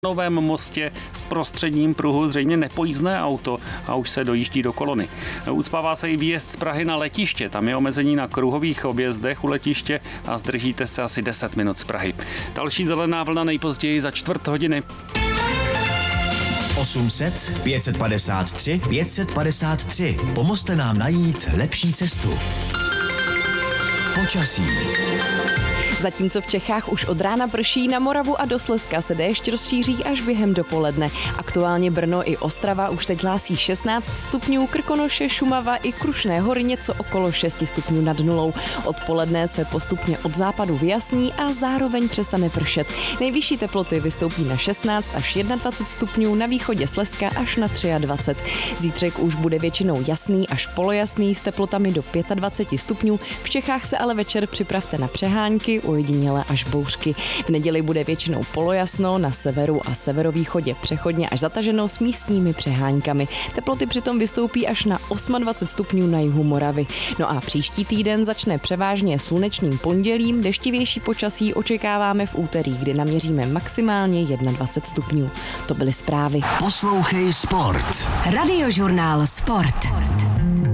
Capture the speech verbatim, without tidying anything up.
Novém Mostě v prostředním pruhu zřejmě nepojízdné auto a už se dojíždí do kolony. Ucpává se i výjezd z Prahy na letiště. Tam je omezení na kruhových objezdech u letiště a zdržíte se asi deset minut z Prahy. Další zelená vlna nejpozději za čtvrt hodiny. osm set pět set padesát tři pět set padesát tři. Pomozte nám najít lepší cestu. Počasí. Zatímco v Čechách už od rána prší, na Moravu a do Slezska se déšť rozšíří až během dopoledne. Aktuálně Brno i Ostrava už teď hlásí šestnáct stupňů, Krkonoše, Šumava i Krušné hory něco okolo šest stupňů nad nulou. Odpoledne se postupně od západu vyjasní a zároveň přestane pršet. Nejvyšší teploty vystoupí na šestnáct až dvacet jedna stupňů, na východě Slezska až na dvacet tři. Zítřek už bude většinou jasný až polojasný s teplotami do dvacet pět stupňů. V Čechách se ale večer připravte na přehánky, ojediněle až bouřky. V neděli bude většinou polojasno, na severu a severovýchodě přechodně až zataženo s místními přeháňkami. Teploty přitom vystoupí až na dvacet osm stupňů na jihu Moravy. No a příští týden začne převážně slunečným pondělím, deštivější počasí očekáváme v úterý, kdy naměříme maximálně dvacet jedna stupňů. To byly zprávy. Poslouchej Sport. Radiožurnál Sport.